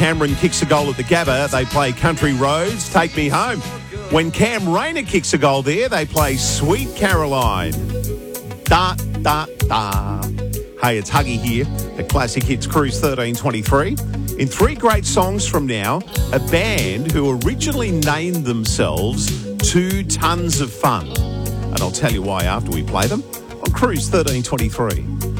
Cameron kicks a goal at the Gabba, they play Country Roads, Take Me Home. When Cam Rayner kicks a goal there, they play Sweet Caroline. Da, da, da. Hey, it's Huggy here at Classic Hits Cruise 1323. In 3 great songs from now, a band who originally named themselves 2 Tons of Fun. And I'll tell you why after we play them on Cruise 1323.